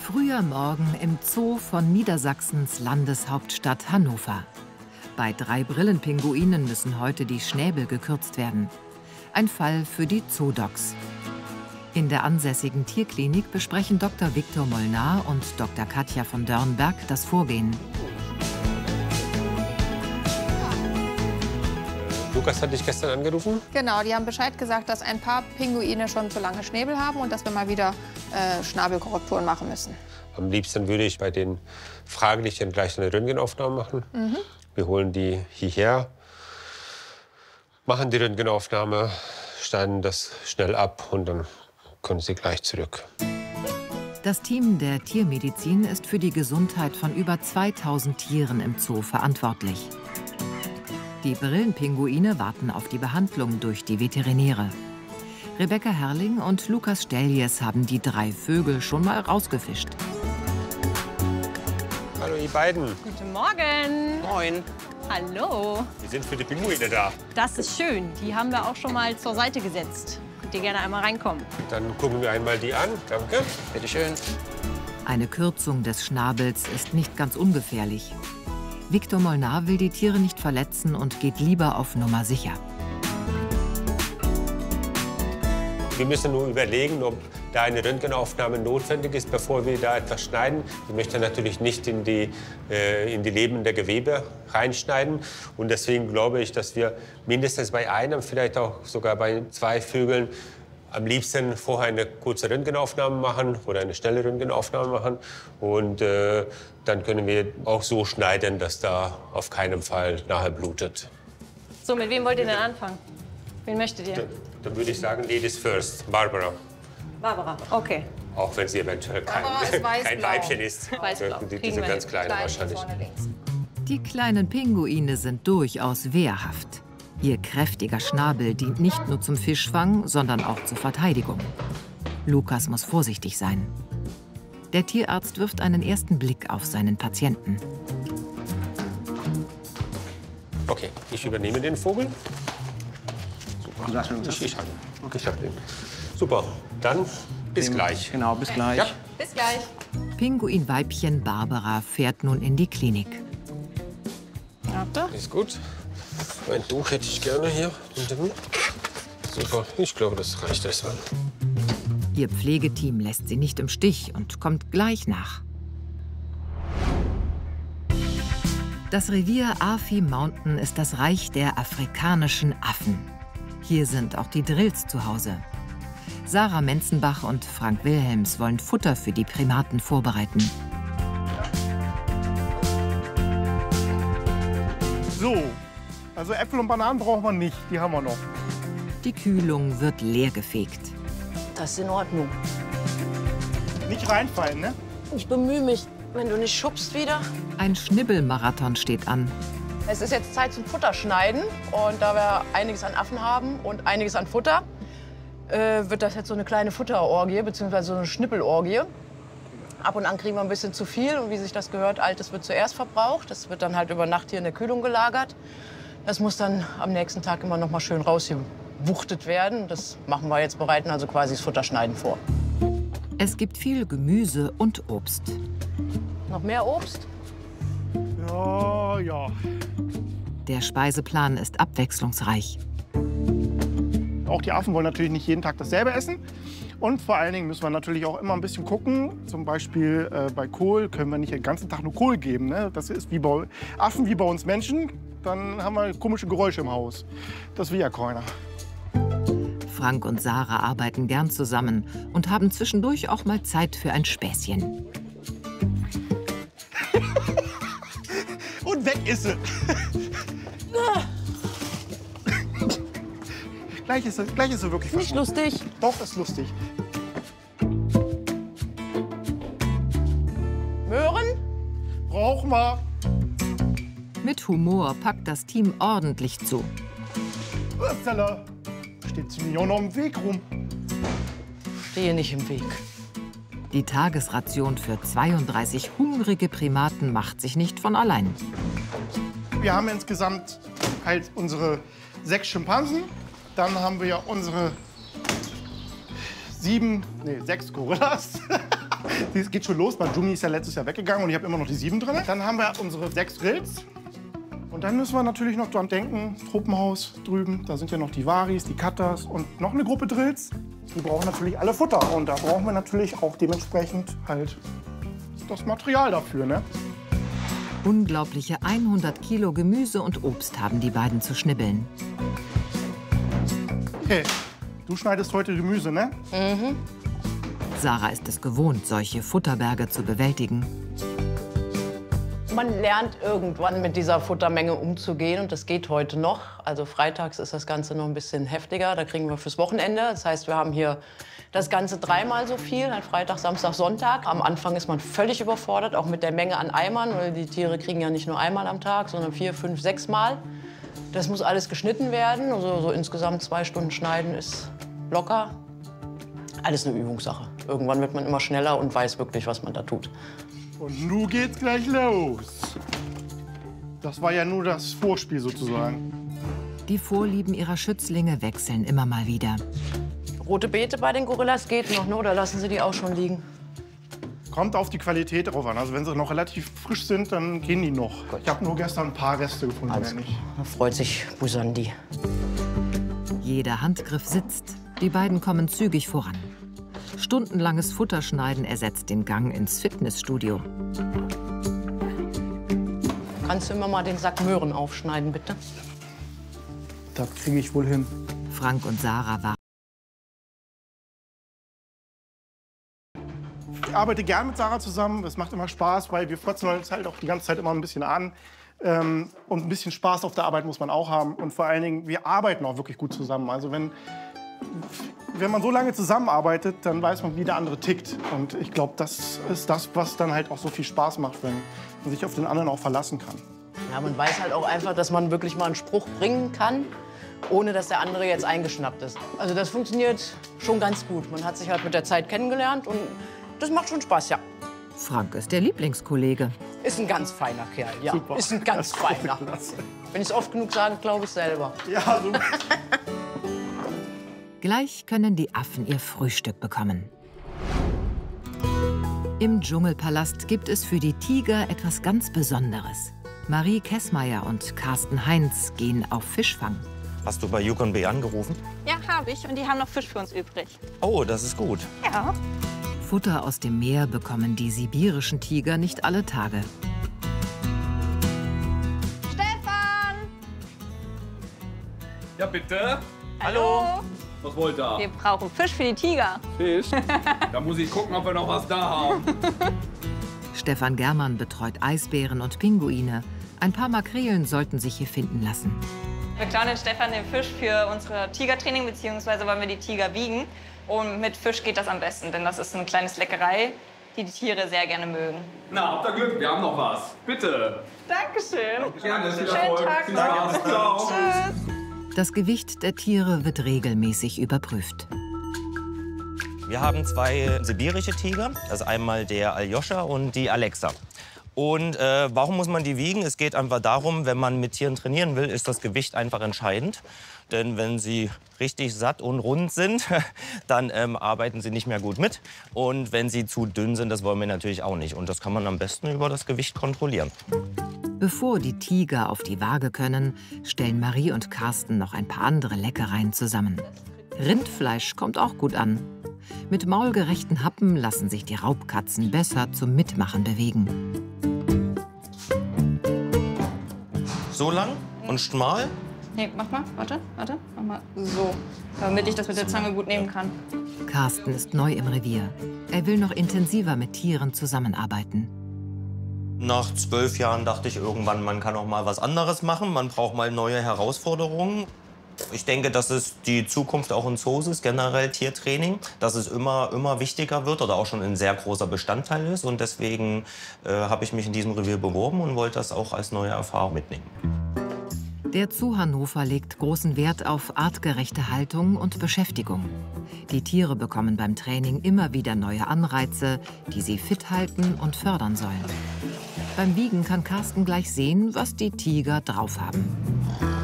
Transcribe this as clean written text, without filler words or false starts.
Früher Morgen im Zoo von Niedersachsens Landeshauptstadt Hannover. Bei 3 Brillenpinguinen müssen heute die Schnäbel gekürzt werden. Ein Fall für die Zoodocs. In der ansässigen Tierklinik besprechen Dr. Viktor Molnar und Dr. Katja von Dörnberg das Vorgehen. Lukas hat dich gestern angerufen? Genau, die haben Bescheid gesagt, dass ein paar Pinguine schon zu lange Schnäbel haben und dass wir mal wieder Schnabelkorrekturen machen müssen. Am liebsten würde ich bei den Fraglichen gleich eine Röntgenaufnahme machen. Wir holen die hierher, machen die Röntgenaufnahme, schneiden das schnell ab und dann können sie gleich zurück. Das Team der Tiermedizin ist für die Gesundheit von über 2000 Tieren im Zoo verantwortlich. Die Brillenpinguine warten auf die Behandlung durch die Veterinäre. Rebecca Herrling und Lukas Steljes haben die 3 Vögel schon mal rausgefischt. Hallo ihr beiden. Guten Morgen. Moin. Hallo. Wir sind für die Pinguine da. Das ist schön. Die haben wir auch schon mal zur Seite gesetzt. Könnt ihr gerne einmal reinkommen. Dann gucken wir einmal die an. Danke. Bitte schön. Eine Kürzung des Schnabels ist nicht ganz ungefährlich. Viktor Molnar will die Tiere nicht verletzen und geht lieber auf Nummer sicher. Wir müssen nur überlegen, ob da eine Röntgenaufnahme notwendig ist, bevor wir da etwas schneiden. Ich möchte natürlich nicht in die lebende Gewebe reinschneiden. Und deswegen glaube ich, dass wir mindestens bei einem, vielleicht auch sogar bei 2 Vögeln, am liebsten vorher eine kurze Röntgenaufnahme machen oder eine schnelle Röntgenaufnahme machen. Und dann können wir auch so schneiden, dass da auf keinen Fall nachher blutet. So, mit wem wollt ihr denn anfangen? Wen möchtet ihr? Dann würde ich sagen, Ladies first. Barbara. Barbara, okay. Auch wenn sie eventuell kein Weibchen ist. Weißblau. Die sind ganz kleine wahrscheinlich. Die kleinen Pinguine sind durchaus wehrhaft. Ihr kräftiger Schnabel dient nicht nur zum Fischfang, sondern auch zur Verteidigung. Lukas muss vorsichtig sein. Der Tierarzt wirft einen ersten Blick auf seinen Patienten. Okay, ich übernehme den Vogel. Super. Ich hab den. Super, dann bis gleich. Genau, bis gleich. Ja. Bis gleich. Pinguinweibchen Barbara fährt nun in die Klinik. Ist gut. Mein Tuch hätte ich gerne hier. Super, ich glaube, das reicht erstmal. Ihr Pflegeteam lässt sie nicht im Stich und kommt gleich nach. Das Revier Afi Mountain ist das Reich der afrikanischen Affen. Hier sind auch die Drills zu Hause. Sarah Menzenbach und Frank Wilhelms wollen Futter für die Primaten vorbereiten. So, also Äpfel und Bananen brauchen wir nicht, die haben wir noch. Die Kühlung wird leergefegt. Das ist in Ordnung. Nicht reinfallen, ne? Ich bemühe mich, wenn du nicht schubst wieder. Ein Schnibbelmarathon steht an. Es ist jetzt Zeit zum Futterschneiden. Und da wir einiges an Affen haben und einiges an Futter, wird das jetzt so eine kleine Futterorgie, beziehungsweise so eine Schnippelorgie. Ab und an kriegen wir ein bisschen zu viel. Und wie sich das gehört, Altes wird zuerst verbraucht. Das wird dann halt über Nacht hier in der Kühlung gelagert. Das muss dann am nächsten Tag immer noch mal schön rausgewuchtet werden. Das machen wir jetzt, bereiten also quasi das Futterschneiden vor. Es gibt viel Gemüse und Obst. Noch mehr Obst? Ja. Der Speiseplan ist abwechslungsreich. Auch die Affen wollen natürlich nicht jeden Tag dasselbe essen. Und vor allen Dingen müssen wir natürlich auch immer ein bisschen gucken. Zum Beispiel bei Kohl können wir nicht den ganzen Tag nur Kohl geben. Ne? Das ist wie bei Affen, wie bei uns Menschen. Dann haben wir komische Geräusche im Haus. Das will ja keiner. Frank und Sarah arbeiten gern zusammen und haben zwischendurch auch mal Zeit für ein Späßchen. Und weg ist sie. Gleich ist sie wirklich Nicht lustig. Doch, ist lustig. Möhren? Brauchen wir. Mit Humor packt das Team ordentlich zu. Upsala. Steht sie mir auch noch im Weg rum. Stehe nicht im Weg. Die Tagesration für 32 hungrige Primaten macht sich nicht von allein. Wir haben insgesamt halt unsere 6 Schimpansen. Dann haben wir ja unsere 6 Gorillas. Es geht schon los. Jumi ist ja letztes Jahr weggegangen und ich habe immer noch die 7 drin. Dann haben wir unsere 6 Grills. Und dann müssen wir natürlich noch dran denken, Truppenhaus drüben, da sind ja noch die Waris, die Cutters und noch eine Gruppe Drills. Die brauchen natürlich alle Futter und da brauchen wir natürlich auch dementsprechend halt das Material dafür, ne? Unglaubliche 100 Kilo Gemüse und Obst haben die beiden zu schnibbeln. Okay, du schneidest heute Gemüse, ne? Mhm. Sarah ist es gewohnt, solche Futterberge zu bewältigen. Man lernt irgendwann mit dieser Futtermenge umzugehen und das geht heute noch. Also freitags ist das Ganze noch ein bisschen heftiger, da kriegen wir fürs Wochenende. Das heißt, wir haben hier das Ganze 3-mal so viel, ein Freitag, Samstag, Sonntag. Am Anfang ist man völlig überfordert, auch mit der Menge an Eimern, weil die Tiere kriegen ja nicht nur einmal am Tag, sondern 4, 5, 6 Mal. Das muss alles geschnitten werden, also so insgesamt 2 Stunden schneiden ist locker. Alles eine Übungssache. Irgendwann wird man immer schneller und weiß wirklich, was man da tut. Und nun geht's gleich los. Das war ja nur das Vorspiel sozusagen. Die Vorlieben ihrer Schützlinge wechseln immer mal wieder. Rote Beete bei den Gorillas geht noch, ne? Oder lassen Sie die auch schon liegen? Kommt auf die Qualität drauf an. Also wenn sie noch relativ frisch sind, dann gehen die noch. Ich habe nur gestern ein paar Reste gefunden. Also, da freut sich Busandi. Jeder Handgriff sitzt. Die beiden kommen zügig voran. Stundenlanges Futterschneiden ersetzt den Gang ins Fitnessstudio. Kannst du mir mal den Sack Möhren aufschneiden, bitte? Das kriege ich wohl hin. Frank und Sarah waren. Ich arbeite gern mit Sarah zusammen. Es macht immer Spaß, weil wir fotzen uns halt auch die ganze Zeit immer ein bisschen an. Und ein bisschen Spaß auf der Arbeit muss man auch haben. Und vor allen Dingen, wir arbeiten auch wirklich gut zusammen. Also wenn man so lange zusammenarbeitet, dann weiß man, wie der andere tickt. Und ich glaube, das ist das, was dann halt auch so viel Spaß macht, wenn man sich auf den anderen auch verlassen kann. Ja, man weiß halt auch einfach, dass man wirklich mal einen Spruch bringen kann, ohne dass der andere jetzt eingeschnappt ist. Also das funktioniert schon ganz gut. Man hat sich halt mit der Zeit kennengelernt und das macht schon Spaß, ja. Frank ist der Lieblingskollege. Ist ein ganz feiner Kerl, ja. Super. Ist ein ganz feiner. Wenn ich es oft genug sage, glaube ich selber. Ja, so. Gleich können die Affen ihr Frühstück bekommen. Im Dschungelpalast gibt es für die Tiger etwas ganz Besonderes. Marie Kessmeier und Carsten Heinz gehen auf Fischfang. Hast du bei Yukon Bay angerufen? Ja, habe ich. Und die haben noch Fisch für uns übrig. Oh, das ist gut. Ja. Futter aus dem Meer bekommen die sibirischen Tiger nicht alle Tage. Stefan! Ja, bitte. Hallo? Was wollt ihr? Wir brauchen Fisch für die Tiger. Fisch? Da muss ich gucken, ob wir noch was da haben. Stefan Germann betreut Eisbären und Pinguine. Ein paar Makrelen sollten sich hier finden lassen. Wir klauen den Stefan den Fisch für unser Tigertraining, beziehungsweise wollen wir die Tiger wiegen. Und mit Fisch geht das am besten, denn das ist eine kleine Leckerei, die die Tiere sehr gerne mögen. Na, habt ihr Glück, wir haben noch was. Bitte. Dankeschön. Gerne, viel Schönen Erfolg. Tag Viel noch. Spaß. Ciao. Tschüss. Das Gewicht der Tiere wird regelmäßig überprüft. Wir haben 2 sibirische Tiger. Das ist einmal der Aljoscha und die Alexa. Und warum muss man die wiegen? Es geht einfach darum, wenn man mit Tieren trainieren will, ist das Gewicht einfach entscheidend. Denn wenn sie richtig satt und rund sind, dann arbeiten sie nicht mehr gut mit. Und wenn sie zu dünn sind, das wollen wir natürlich auch nicht. Und das kann man am besten über das Gewicht kontrollieren. Bevor die Tiger auf die Waage können, stellen Marie und Carsten noch ein paar andere Leckereien zusammen. Rindfleisch kommt auch gut an. Mit maulgerechten Happen lassen sich die Raubkatzen besser zum Mitmachen bewegen. So lang und schmal. Nee, mach mal, warte, mach mal so, damit ich das mit der Zange gut nehmen kann. Carsten ist neu im Revier. Er will noch intensiver mit Tieren zusammenarbeiten. Nach 12 Jahren dachte ich irgendwann, man kann auch mal was anderes machen. Man braucht mal neue Herausforderungen. Ich denke, dass es die Zukunft auch in Zoos ist, generell Tiertraining, dass es immer wichtiger wird oder auch schon ein sehr großer Bestandteil ist. Und deswegen habe ich mich in diesem Revier beworben und wollte das auch als neue Erfahrung mitnehmen. Der Zoo Hannover legt großen Wert auf artgerechte Haltung und Beschäftigung. Die Tiere bekommen beim Training immer wieder neue Anreize, die sie fit halten und fördern sollen. Beim Wiegen kann Carsten gleich sehen, was die Tiger drauf haben.